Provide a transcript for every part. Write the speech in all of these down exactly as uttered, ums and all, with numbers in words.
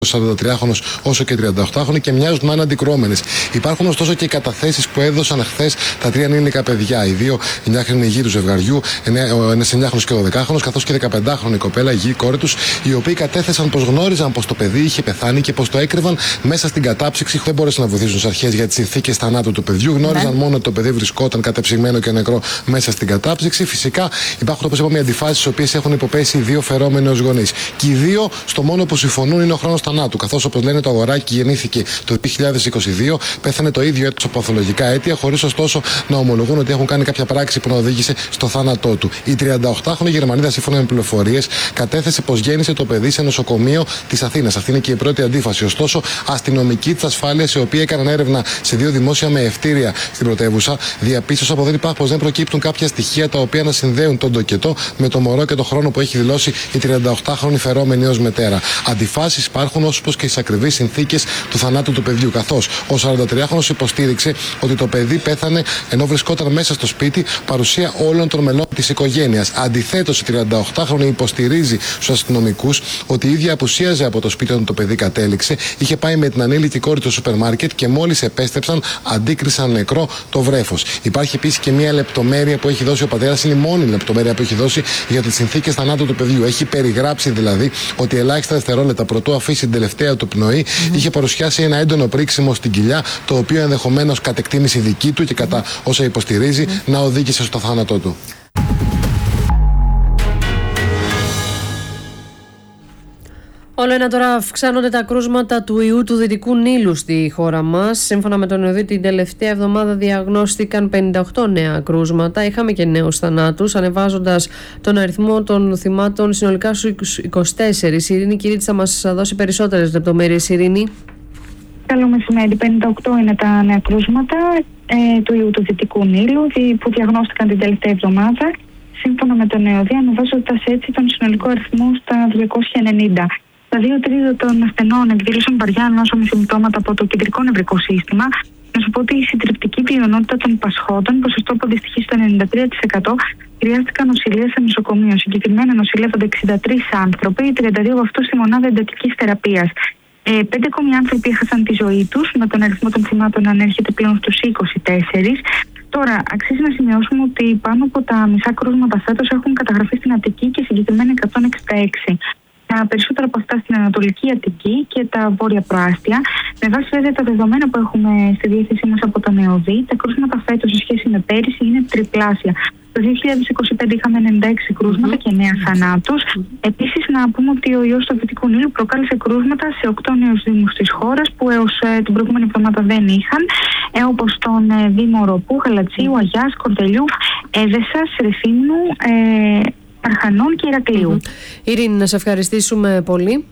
σαραντατριάχρονος όσο και τριανταοκτάχρονοι και μοιάζουν να είναι αντικρουόμενες. Υπάρχουν ωστόσο και οι καταθέσεις που έδωσαν χθες τα τρία ανήλικα παιδιά. Οι δύο εννιάχρονοι γη του ζευγαριού, ένας εννιάχρονος και δωδεκάχρονος, καθώς και δεκαπεντάχρονη κοπέλα, η γη κόρη τους, οι οποίοι κατέθεσαν πως γνώριζαν πως το παιδί είχε πεθάνει και πως το έκρυβαν μέσα στην κατάψυξη. Δεν μπόρεσαν να βοηθήσουν τις αρχές για τις συνθήκες θανάτου του παιδιού. Γνώριζαν ναι. μόνο ότι το παιδί βρισκόταν κατεψυγμένο και νεκρό μέσα στην κατάψυξη. Φυσικά υπάρχουν, όπως είπαμε, αντιφάσεις στις οποίες έχουν υποπέσει οι δύο φερόμενοι ως γονείς. Και οι δύο στο μόνο που συμφωνούν είναι ο χρόνος θανάτου. Καθώς, όπως λένε, το αγοράκι γεννήθηκε το δύο χιλιάδες είκοσι δύο, πέθανε το ίδιο έτος από παθολογικά αίτια, χωρίς ωστόσο να ομολογούν ότι έχουν κάνει κάποια πράξη που να οδήγησε στο θάνατό του. Η τριανταοκτάχρονη Γερμανίδα, σύμφωνα με πληροφορίες, κατέθεσε πως γέννησε το παιδί σε νοσοκομείο της Αθήνας. Αυτή είναι και η πρώτη αντίφαση. Ωστόσο, αστυνομικοί της ασφάλειας, οι οποίοι έκαναν έρευνα σε δύο δημόσια μεευτήρια στην πρωτεύουσα, διαπίστωσαν πως δεν υπάρχει, πως δεν προκύπτουν κάποια στοιχεία τα οποία να συνδέουν τον τοκετό με το μωρό και τον χρόνο που έχει δηλώσει η τριανταοκτάχρονη φερόμενη ως μητέρα. Αντιφάσεις υπάρχουν όπως και στις ακριβείς συνθήκες του θανάτου του παιδιού. Καθώς ο σαραντατριάχρονος υποστήριξε ότι το παιδί πέθανε ενώ βρισκόταν μέσα στο σπίτι, παρουσία όλων των μελών της οικογένειας. Αντιθέτως, η τριανταοκτάχρονη υποστηρίζει στους αστυνομικούς ότι η ίδια απουσίαζε από το σπίτι όταν το παιδί κατέληξε, είχε πάει με την ανήλικη κόρη στο σούπερ μάρκετ και μόλις επέστρεψαν, αντίκρισαν νεκρό το βρέφος. Υπάρχει επίσης και μια λεπτομέρεια που έχει δώσει ο πατέρας, είναι η μόνη λεπτομέρεια που έχει δώσει για τις συνθήκες θανάτου του παιδιού. Έχει περιγράψει δηλαδή ότι ελάχιστα δευτερόλεπτα πρωτού αφήσει την τελευταία του πνοή, mm-hmm. είχε παρουσιάσει ένα έντονο πρίξιμο στην κοιλιά, το οποίο ενδεχομένως κατ' εκτίμηση δική του και κατά όσα υποστηρίζει mm-hmm. να οδήγησε στο θάνατό του. Όλο ένα τώρα αυξάνονται τα κρούσματα του ιού του Δυτικού Νείλου στη χώρα μας. Σύμφωνα με τον ΕΟΔΗ, την τελευταία εβδομάδα διαγνώστηκαν πενήντα οκτώ νέα κρούσματα. Είχαμε και νέους θανάτους, ανεβάζοντας τον αριθμό των θυμάτων συνολικά στους είκοσι τέσσερα. Η Ειρήνη Κυρίτη θα μας δώσει περισσότερες λεπτομέρειες. Ειρήνη. Καλό μεσημέρι. πενήντα οκτώ είναι τα νέα κρούσματα ε, του ιού του Δυτικού Νείλου που διαγνώστηκαν την τελευταία εβδομάδα. Σύμφωνα με τον ΕΟΔΗ, ανεβάζοντας έτσι τον συνολικό αριθμό στα διακόσια ενενήντα. Τα δύο τρίτα των ασθενών εκδήλωσαν βαριά νόσο συμπτώματα από το κεντρικό νευρικό σύστημα. Να σου πω ότι η συντριπτική πλειονότητα των πασχόντων, ποσοστό που αντιστοιχεί στο ενενήντα τρία τοις εκατό, χρειάστηκαν νοσηλεία σε νοσοκομείο. Συγκεκριμένα νοσηλεύονται εξήντα τρεις άνθρωποι, τριάντα δύο από αυτούς στη μονάδα εντατικής θεραπείας. Ε, πέντε ακόμη άνθρωποι έχασαν τη ζωή τους, με τον αριθμό των θυμάτων να ανέρχεται πλέον στους είκοσι τέσσερα. Τώρα, αξίζει να σημειώσουμε ότι πάνω από τα μισά κρούσματα φέτος έχουν καταγραφεί στην Αττική και συγκεκριμένα εκατόν εξήντα έξι. Τα περισσότερα από αυτά στην Ανατολική Αττική και τα βόρεια προάστια. Με βάση βέβαια τα δεδομένα που έχουμε στη διάθεσή μας από τον ΕΟΔΗ, τα κρούσματα φέτος σε σχέση με πέρυσι είναι τριπλάσια. Το δύο χιλιάδες είκοσι πέντε είχαμε ενενήντα έξι κρούσματα και εννέα θανάτους. Επίσης, να πούμε ότι ο ιός του Δυτικού Νείλου προκάλεσε κρούσματα σε οκτώ νέους δήμους της χώρας που έως ε, την προηγούμενη εβδομάδα δεν είχαν, ε, όπως τον ε, Δήμο Ροπού, Γαλατσίου, Αγιάς, Κορδελιού, Έδεσσας, Ρεθύμνου, ε, Αρχανών και Ηρακλείου. Mm-hmm. Ειρήνη, να σε ευχαριστήσουμε πολύ.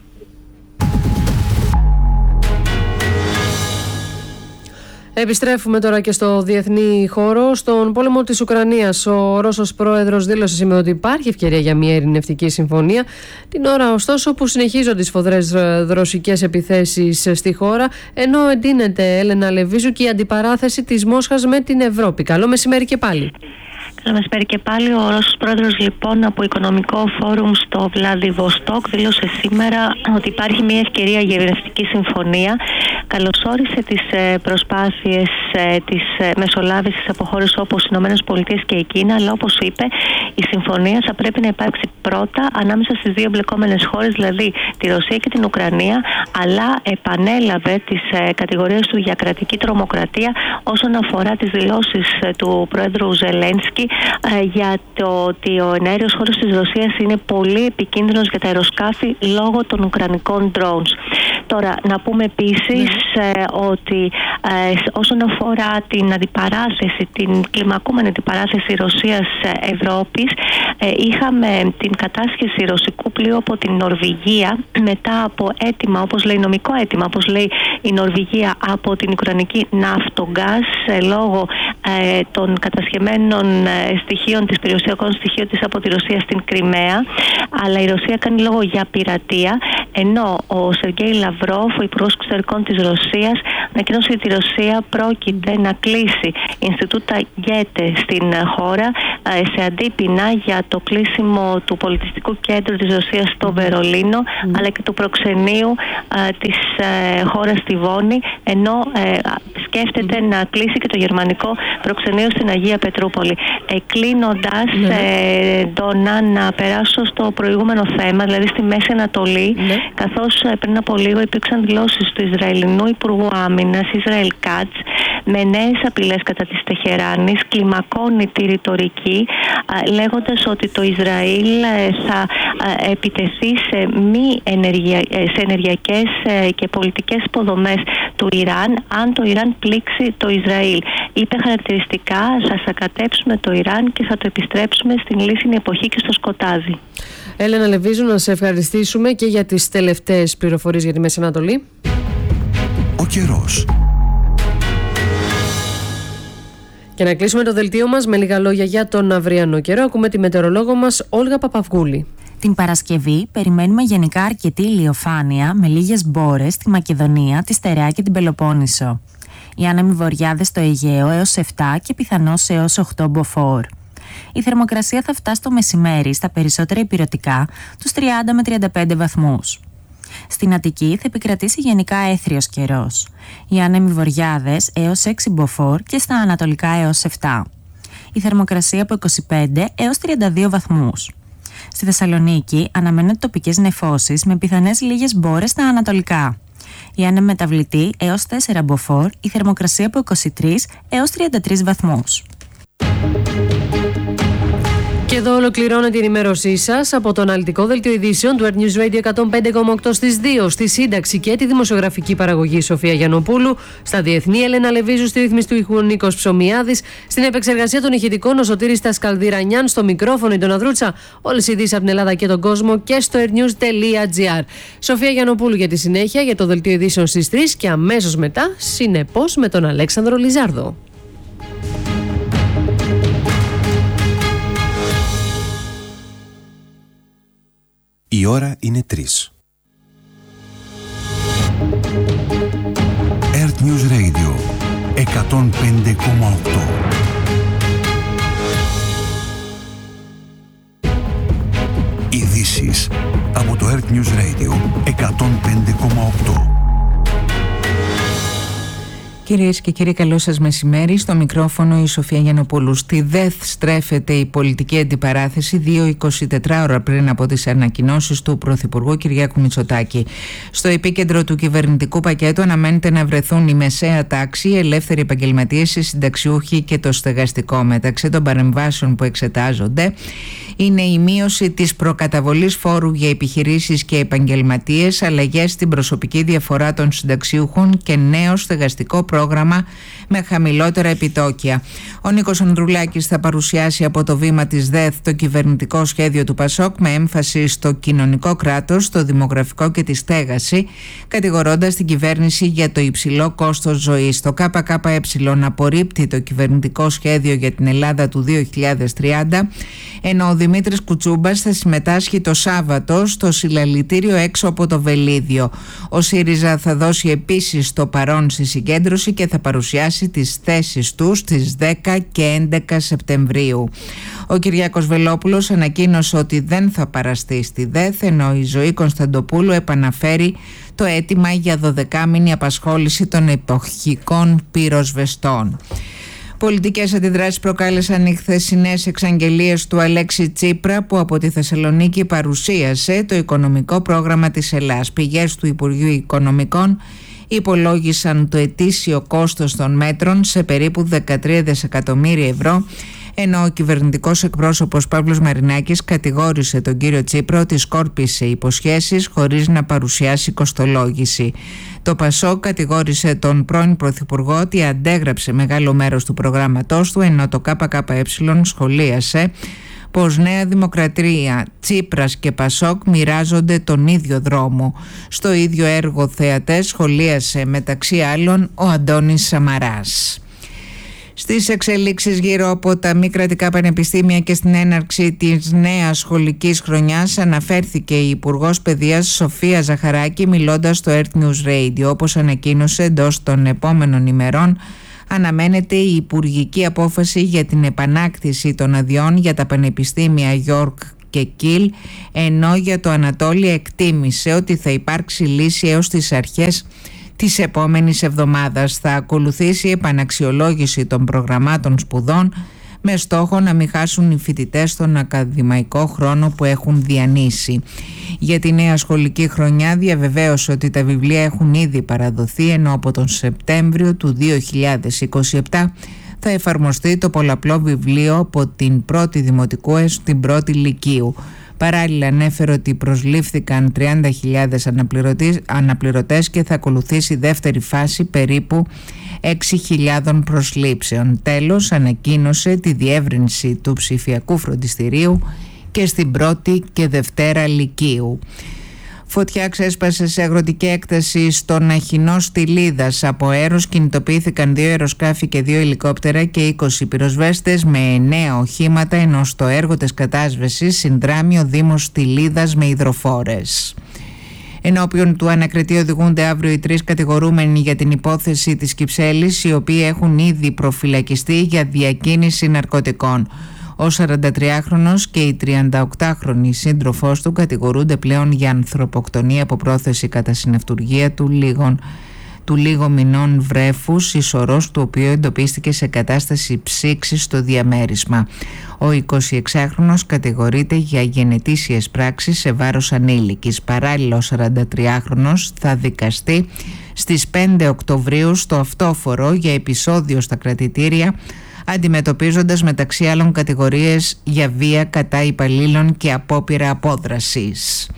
Επιστρέφουμε τώρα και στο διεθνή χώρο. Στον πόλεμο της Ουκρανίας, ο Ρώσος πρόεδρος δήλωσε σήμερα ότι υπάρχει ευκαιρία για μια ειρηνευτική συμφωνία. Την ώρα, ωστόσο, που συνεχίζονται οι σφοδρές ρωσικές επιθέσεις στη χώρα, ενώ εντείνεται, Έλενα Λεβίζου, και η αντιπαράθεση της Μόσχας με την Ευρώπη. Καλό μεσημέρι και πάλι. Καλό μεσημέρι και πάλι. Ο Ρώσος πρόεδρος, λοιπόν, από Οικονομικό Φόρουμ στο Βλαδιβοστόκ δήλωσε σήμερα ότι υπάρχει μια ευκαιρία για ειρηνευτική συμφωνία. Καλωσόρισε τις προσπάθειες της μεσολάβησης από χώρες όπως οι Ηνωμένες Πολιτείες και η Κίνα, αλλά όπως είπε, η συμφωνία θα πρέπει να υπάρξει πρώτα ανάμεσα στις δύο εμπλεκόμενες χώρες, δηλαδή τη Ρωσία και την Ουκρανία, αλλά επανέλαβε τις κατηγορίες του για κρατική τρομοκρατία όσον αφορά τις δηλώσεις του πρόεδρου Ζελένσκι για το ότι ο εναέριος χώρος της Ρωσίας είναι πολύ επικίνδυνος για τα αεροσκάφη λόγω των ουκρανικών drones. Τώρα, να πούμε επίσης ναι. ότι ε, όσον αφορά την αντιπαράθεση, την κλιμακούμενη αντιπαράθεση Ρωσίας-Ευρώπης, ε, είχαμε την κατάσχεση ρωσικού πλοίου από την Νορβηγία μετά από αίτημα, όπως λέει νομικό αίτημα, όπως λέει η Νορβηγία, από την Ουκρανική Ναυτογκάζ ε, λόγω ε, των κατασχεμένων ε, στοιχείων, της περιουσιακών στοιχείων της από τη Ρωσία στην Κριμαία, αλλά η Ρωσία κάνει λόγο για πειρατεία, ενώ ο Σεργέη Λαυρόφ, ο Υπουργός Εξωτερικών της Ρωσίας, ανακοίνωσε ότι η Ρωσία πρόκειται να κλείσει Ινστιτούτα Γκέτε στην χώρα ε, σε αντίπεινα για το κλείσιμο του πολιτιστικού κέντρου της Ρωσίας στο Βερολίνο, mm. αλλά και του προξενείου ε, της ε, χώρας στη Βόνη, ενώ ε, σκέφτεται mm. να κλείσει και το γερμανικό προξενείο στην Αγία Πετρούπολη. Ε, κλείνοντας, mm. ε, Ντόνα, να περάσω στο προηγούμενο θέμα, δηλαδή στη Μέση Ανατολή, mm. καθώς ε, πριν από λίγο υπήρξαν δηλώσεις του Ισραηλινού Υπουργού Άμυνας, Ισραήλ Κάτς, με νέες απειλές κατά της Τεχεράνης, κλιμακώνει τη ρητορική, ε, λέγοντας ότι το Ισραήλ ε, θα ε, επιτεθεί σε, μη ενεργεια, ε, σε ενεργειακές ε, και πολιτικές υποδομές του Ιράν, αν το Ιράν πλήξει το Ισραήλ. Είπε χαρακτηριστικά, θα σακατέψουμε το Ιράν και θα το επιστρέψουμε στην λύσινη εποχή και στο σκοτάδι. Έλενα Λεβίζου, να σε ευχαριστήσουμε και για τις τελευταίες πληροφορίες για τη Μέση Ανατολή. Ο καιρός. Και να κλείσουμε το δελτίο μας με λίγα λόγια για τον αυριανό καιρό. Ακούμε τη μετεωρολόγο μας Όλγα Παπαυγούλη. Την Παρασκευή περιμένουμε γενικά αρκετή ηλιοφάνεια με λίγες μπόρες στη Μακεδονία, τη Στερεά και την Πελοπόννησο. Οι άνεμοι βοριάδες στο Αιγαίο έως επτά και πιθανώς έως οκτώ μποφόρ. Η θερμοκρασία θα φτάσει το μεσημέρι στα περισσότερα ηπειρωτικά τους τριάντα με τριάντα πέντε βαθμούς. Στην Αττική θα επικρατήσει γενικά έθριος καιρός. Οι άνεμοι βοριάδες έως έξι μποφόρ και στα ανατολικά έως επτά. Η θερμοκρασία από είκοσι πέντε έως τριάντα δύο βαθμούς. Στη Θεσσαλονίκη αναμένονται τοπικές νεφώσεις με πιθανές λίγες μπόρες στα ανατολικά. Η άνεμη μεταβλητή έως τέσσερα μποφόρ, η θερμοκρασία από είκοσι τρεις έως τριάντα τρεις βαθμούς. Και εδώ ολοκληρώνεται η ενημέρωσή σας από το αναλυτικό δελτίο ειδήσεων του Earth News Radio εκατόν πέντε κόμμα οκτώ στις δύο, στη σύνταξη και τη δημοσιογραφική παραγωγή Σοφία Γιαννοπούλου, στα διεθνή Έλενα Λεβίζου, στη ρύθμιση του ήχου Νίκος Ψωμιάδης, στην επεξεργασία των ηχητικών ο Σωτήρης Τασκαλδίρανιάν, στο μικρόφωνο η Ντόνα Δρούτσα, όλες οι ειδήσεις από την Ελλάδα και τον κόσμο και στο earthnews.gr. Σοφία Γιαννοπούλου για τη συνέχεια για το δελτίο ειδήσεων στις τρεις και αμέσως μετά, συνεπώς με τον Αλέξανδρο Λιζάρδο. Η ώρα είναι τρεις. Earth News Radio εκατόν πέντε κόμμα οκτώ. Ειδήσεις από το Earth News Radio εκατόν πέντε κόμμα οκτώ. Κυρίες και κύριοι, καλό σας μεσημέρι. Στο μικρόφωνο η Σοφία Γιαννοπούλου. Στη ΔΕΘ στρέφεται η πολιτική αντιπαράθεση δύο είκοσι τέσσερις ώρα πριν από τις ανακοινώσεις του Πρωθυπουργού Κυριάκου Μητσοτάκη. Στο επίκεντρο του κυβερνητικού πακέτου αναμένεται να βρεθούν η μεσαία τάξη, οι ελεύθεροι επαγγελματίες, οι συνταξιούχοι και το στεγαστικό. Μεταξύ των παρεμβάσεων που εξετάζονται είναι η μείωση της προκαταβολής φόρου για επιχειρήσεις και επαγγελματίες, αλλαγές στην προσωπική διαφορά των συνταξιούχων και νέο στεγαστικό πρόγραμμα με χαμηλότερα επιτόκια. Ο Νίκος Ανδρουλάκης θα παρουσιάσει από το βήμα της ΔΕΘ το κυβερνητικό σχέδιο του ΠΑΣΟΚ με έμφαση στο κοινωνικό κράτος, το δημογραφικό και τη στέγαση, κατηγορώντας την κυβέρνηση για το υψηλό κόστος ζωής. Το ΚΚΕ απορρίπτει το κυβερνητικό σχέδιο για την Ελλάδα του δύο χιλιάδες τριάντα, ενώ ο Δημήτρης Κουτσούμπας θα συμμετάσχει το Σάββατο στο συλλαλητήριο έξω από το Βελίδιο. Ο ΣΥΡΙΖΑ θα δώσει επίσης το παρόν στη συγκέντρωση και θα παρουσιάσει τις θέσεις του στις δέκα και έντεκα Σεπτεμβρίου. Ο Κυριάκος Βελόπουλος ανακοίνωσε ότι δεν θα παραστεί στη ΔΕΘ, ενώ η Ζωή Κωνσταντοπούλου επαναφέρει το αίτημα για δωδεκάμηνη απασχόληση των εποχικών πυροσβεστών. Πολιτικές αντιδράσεις προκάλεσαν οι χθεσινές εξαγγελίες του Αλέξη Τσίπρα, που από τη Θεσσαλονίκη παρουσίασε το οικονομικό πρόγραμμα της Ελλάδας. Πηγές του Υπουργείου Οικονομικών υπολόγισαν το ετήσιο κόστος των μέτρων σε περίπου δεκατρία δισεκατομμύρια ευρώ, ενώ ο κυβερνητικός εκπρόσωπος Παύλος Μαρινάκης κατηγόρησε τον κύριο Τσίπρα ότι σκόρπισε υποσχέσεις χωρίς να παρουσιάσει κοστολόγηση. Το ΠΑΣΟΚ κατηγόρησε τον πρώην Πρωθυπουργό ότι αντέγραψε μεγάλο μέρος του προγράμματός του, ενώ το ΚΚΕ σχολίασε πως Νέα Δημοκρατία, Τσίπρας και ΠΑΣΟΚ μοιράζονται τον ίδιο δρόμο. Στο ίδιο έργο θεατές σχολίασε μεταξύ άλλων ο Αντώνης Σαμαράς. Στις εξελίξεις γύρω από τα μη κρατικά πανεπιστήμια και στην έναρξη της νέας σχολικής χρονιάς αναφέρθηκε η Υπουργός Παιδείας Σοφία Ζαχαράκη μιλώντας στο Earth News Radio. Όπως ανακοίνωσε, εντός των επόμενων ημερών αναμένεται η υπουργική απόφαση για την επανάκτηση των αδειών για τα πανεπιστήμια York και Κιλ, ενώ για το Ανατόλια εκτίμησε ότι θα υπάρξει λύση έως τις αρχές της επόμενης εβδομάδας. Θα ακολουθήσει η επαναξιολόγηση των προγραμμάτων σπουδών με στόχο να μην χάσουν οι φοιτητές τον ακαδημαϊκό χρόνο που έχουν διανύσει. Για τη νέα σχολική χρονιά διαβεβαίωσε ότι τα βιβλία έχουν ήδη παραδοθεί, ενώ από τον Σεπτέμβριο του δύο χιλιάδες είκοσι επτά θα εφαρμοστεί το πολλαπλό βιβλίο από την πρώτη δημοτικού έως την πρώτη λυκείου. Παράλληλα ανέφερε ότι προσλήφθηκαν τριάντα χιλιάδες αναπληρωτές και θα ακολουθήσει δεύτερη φάση περίπου έξι χιλιάδες προσλήψεων. Τέλος, ανακοίνωσε τη διεύρυνση του ψηφιακού φροντιστηρίου και στην πρώτη και δευτέρα λυκείου. Φωτιά ξέσπασε σε αγροτική έκταση στον Αχινό Στυλίδας. Από αέρος κινητοποιήθηκαν δύο αεροσκάφη και δύο ελικόπτερα και είκοσι πυροσβέστες με εννέα οχήματα, ενώ στο έργο της κατάσβεσης συνδράμει ο Δήμος Στυλίδας με υδροφόρες. Ενώπιον του ανακριτή οδηγούνται αύριο οι τρεις κατηγορούμενοι για την υπόθεση της Κυψέλης, οι οποίοι έχουν ήδη προφυλακιστεί για διακίνηση ναρκωτικών. Ο σαραντατριάχρονος και η τριανταοκτάχρονη σύντροφός του κατηγορούνται πλέον για ανθρωποκτονία από πρόθεση κατά συναυτουργία του λίγων του λίγο μηνών βρέφους, η σωρός του οποίου εντοπίστηκε σε κατάσταση ψήξης στο διαμέρισμα. Ο εικοσιεξάχρονος κατηγορείται για γενετήσιες πράξεις σε βάρος ανήλικης. Παράλληλα, ο σαραντατριάχρονος θα δικαστεί στις πέντε Οκτωβρίου στο Αυτόφορο για επεισόδιο στα κρατητήρια, αντιμετωπίζοντας μεταξύ άλλων κατηγορίες για βία κατά υπαλλήλων και απόπειρα απόδρασης.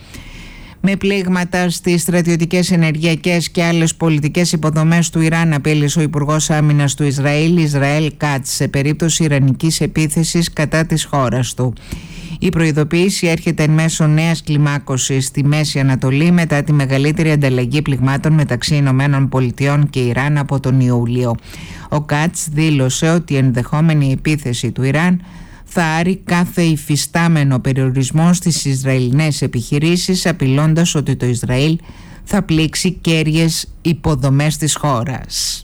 Με πλήγματα στις στρατιωτικές, ενεργειακές και άλλες πολιτικές υποδομές του Ιράν, απείλησε ο Υπουργός Άμυνας του Ισραήλ, Ισραήλ Κάτς, σε περίπτωση ιρανικής επίθεσης κατά της χώρας του. Η προειδοποίηση έρχεται εν μέσω νέας κλιμάκωσης στη Μέση Ανατολή μετά τη μεγαλύτερη ανταλλαγή πληγμάτων μεταξύ Ηνωμένων Πολιτειών και Ιράν από τον Ιούλιο. Ο Κάτς δήλωσε ότι η ενδεχόμενη επίθεση του Ιράν θα άρει κάθε υφιστάμενο περιορισμό στις Ισραηλινές επιχειρήσεις, απειλώντας ότι το Ισραήλ θα πλήξει κέρυες υποδομές της χώρας.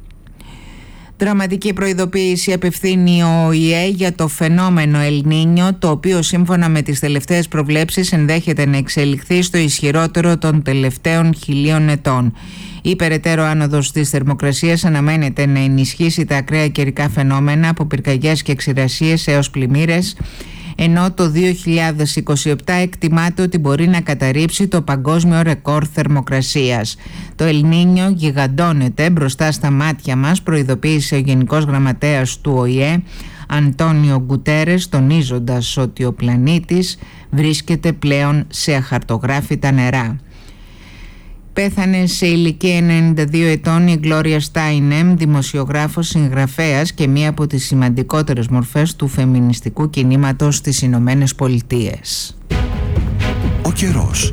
Δραματική προειδοποίηση απευθύνει ο ΟΗΕ για το φαινόμενο Ελ Νίνιο, το οποίο σύμφωνα με τις τελευταίες προβλέψεις ενδέχεται να εξελιχθεί στο ισχυρότερο των τελευταίων χιλίων ετών. Η περαιτέρω άνοδος της θερμοκρασίας αναμένεται να ενισχύσει τα ακραία καιρικά φαινόμενα από πυρκαγιές και ξηρασίες έως πλημμύρες, ενώ το δύο χιλιάδες είκοσι επτά εκτιμάται ότι μπορεί να καταρρύψει το παγκόσμιο ρεκόρ θερμοκρασίας. Το Ελ Νίνιο γιγαντώνεται μπροστά στα μάτια μας, προειδοποίησε ο Γενικός Γραμματέας του ΟΗΕ Αντώνιο Γκουτέρες, τονίζοντας ότι ο πλανήτης βρίσκεται πλέον σε αχαρτογράφητα νερά. Πέθανε σε ηλικία ενενήντα δύο ετών η Γκλόρια Στάινεμ, δημοσιογράφος, συγγραφέας και μία από τις σημαντικότερες μορφές του φεμινιστικού κινήματος στις Ηνωμένες Πολιτείες. Ο καιρός.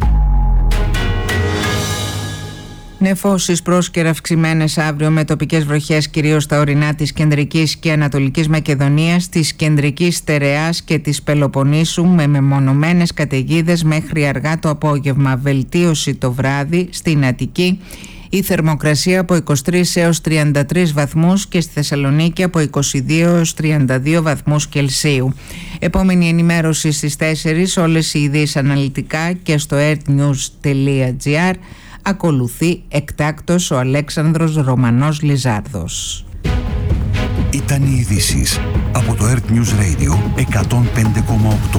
Νεφώσεις πρόσκαιρα αυξημένες αύριο με τοπικές βροχές κυρίως στα ορεινά της κεντρικής και ανατολικής Μακεδονίας, της κεντρικής Στερεάς και της Πελοποννήσου, με μεμονωμένες καταιγίδες μέχρι αργά το απόγευμα. Βελτίωση το βράδυ στην Αττική. Η θερμοκρασία από είκοσι τρεις έως τριάντα τρεις βαθμούς και στη Θεσσαλονίκη από είκοσι δύο έως τριάντα δύο βαθμούς Κελσίου. Επόμενη ενημέρωση στις τέσσερις, όλες οι ειδήσεις αναλυτικά και στο earthnews.gr. Ακολουθεί εκτάκτος ο Αλέξανδρος Ρωμανός Λιζάρδος. Ήταν οι ειδήσεις από το Earth News Radio εκατόν πέντε κόμμα οκτώ.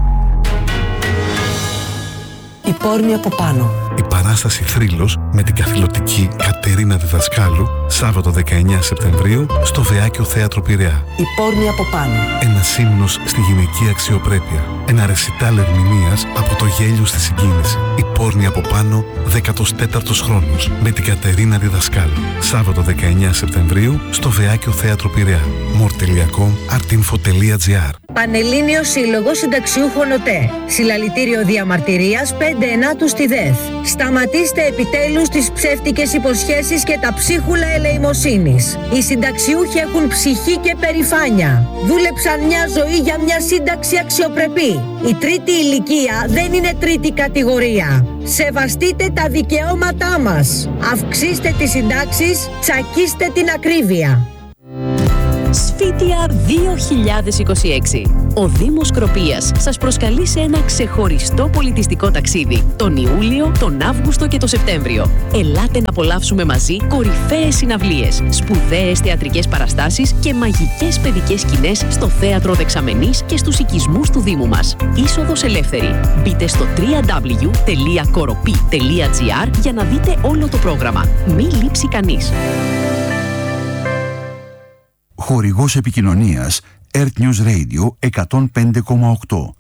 Η πόρνη από πάνω. Η παράσταση Θρύλος με την καθηλωτική Κατερίνα Διδασκάλου, Σάββατο δεκαεννέα Σεπτεμβρίου στο Βεάκιο Θέατρο Πειραιά. Η πόρνη από πάνω. Ένας ύμνος στη γυναική αξιοπρέπεια. Ένα ρεσιτάλ ερμηνείας από το γέλιο στη συγκίνηση. Η πόρνη από πάνω, δέκατος τέταρτος χρόνος με την Κατερίνα Διδασκάλου. Σάββατο δεκαεννέα Σεπτεμβρίου στο Βεάκιο Θέατρο Πειραιά. μορ τελεία κομ, artinfo τελεία gr. Πανελλήνιος Σύλλογος Συνταξιούχων ΟΤΕ. Συλλαλητήριο διαμαρτυρίας πέντε ενάτου στη ΔΕΘ. Σταματήστε επιτέλους τις ψεύτικες υποσχέσεις και τα ψίχουλα ελεημοσύνης. Οι συνταξιούχοι έχουν ψυχή και περηφάνεια. Δούλεψαν μια ζωή για μια σύνταξη αξιοπρεπή. Η τρίτη ηλικία δεν είναι τρίτη κατηγορία. Σεβαστείτε τα δικαιώματά μας. Αυξήστε τις συντάξεις, τσακίστε την ακρίβεια. Σφίτια δύο χιλιάδες είκοσι έξι. Ο Δήμος Κροπίας σας προσκαλεί σε ένα ξεχωριστό πολιτιστικό ταξίδι τον Ιούλιο, τον Αύγουστο και τον Σεπτέμβριο. Ελάτε να απολαύσουμε μαζί κορυφαίες συναυλίες, σπουδαίες θεατρικές παραστάσεις και μαγικές παιδικές σκηνές στο Θέατρο Δεξαμενής και στους οικισμούς του Δήμου μας. Είσοδος ελεύθερη. Μπείτε στο double-u double-u double-u τελεία κοροπή τελεία τζι άρ για να δείτε όλο το πρόγραμμα. Μη λείψει κανείς. Χορηγός επικοινωνίας Earth News Radio εκατόν πέντε κόμμα οκτώ.